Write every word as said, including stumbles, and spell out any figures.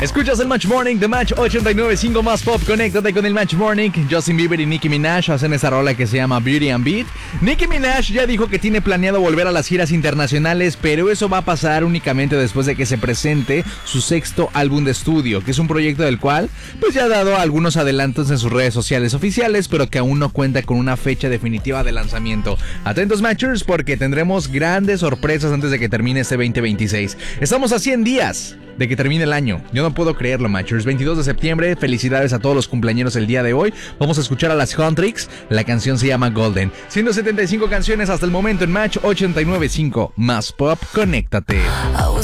Escuchas el Match Morning de Match ochenta y nueve punto cinco más pop. Conéctate con el Match Morning. Justin Bieber y Nicki Minaj hacen esa rola que se llama Beauty and Beat. Nicki Minaj ya dijo que tiene planeado volver a las giras internacionales, pero eso va a pasar únicamente después de que se presente su sexto álbum de estudio, que es un proyecto del cual pues ya ha dado algunos adelantos en sus redes sociales oficiales, pero que aún no cuenta con una fecha definitiva de lanzamiento. Atentos, Matchers, porque tendremos grandes sorpresas antes de que termine este veinte veintiséis. Estamos a cien días de que termine el año. Yo no puedo creerlo, Matchers. veintidós de septiembre, felicidades a todos los cumpleañeros el día de hoy. Vamos a escuchar a las Huntrix. La canción se llama Golden. ciento setenta y cinco canciones hasta el momento en Match ochenta y nueve punto cinco más pop. Conéctate.